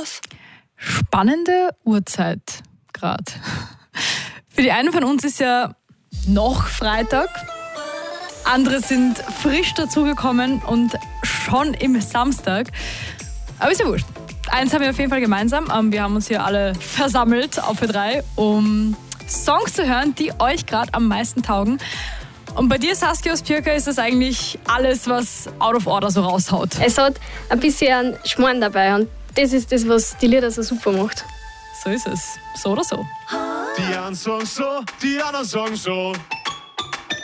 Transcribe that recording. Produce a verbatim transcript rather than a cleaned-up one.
was? Spannende Uhrzeit gerade. Für die einen von uns ist ja noch Freitag. Andere sind frisch dazugekommen und schon im Samstag. Aber ist ja wurscht. Eins haben wir auf jeden Fall gemeinsam. Wir haben uns hier alle versammelt auf Ö drei, um Songs zu hören, die euch gerade am meisten taugen. Und bei dir, Saskia aus Pirka, ist das eigentlich alles, was Out of Order so raushaut. Es hat ein bisschen Schmarrn dabei und das ist das, was die Lieder so super macht. So ist es. So oder so. Die einen sagen so, die anderen sagen so.